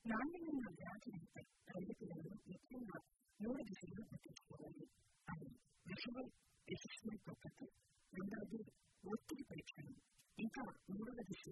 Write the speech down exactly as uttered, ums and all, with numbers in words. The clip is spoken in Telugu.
నాణ్యమైన వ్యాధి రైతులను ముఖ్యంగా మూడు దిశలు పట్టించుకోవాలి. అది విజువల్ రెసిస్టెంట్ పద్ధతి, రెండవది ఒత్తిడి పరీక్షలు, ఇంకా మూడవ దిశ